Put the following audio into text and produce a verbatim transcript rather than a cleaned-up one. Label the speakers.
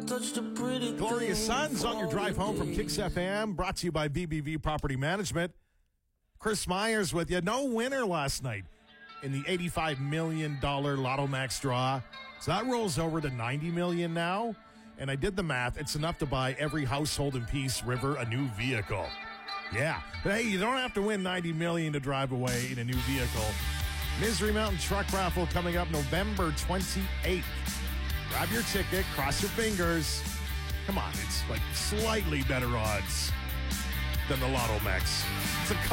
Speaker 1: Glorious Sons on your drive home from Kicks F M, brought to you by B B V Property Management. Chris Myers with you. No winner last night in the eighty-five million dollars Lotto Max draw. So that rolls over to ninety million dollars now. And I did the math. It's enough to buy every household in Peace River a new vehicle. Yeah. But hey, you don't have to win ninety million dollars to drive away in a new vehicle. Misery Mountain Truck Raffle coming up November twenty-eighth. Grab your ticket, cross your fingers. Come on, it's like slightly better odds than the Lotto Max. It's a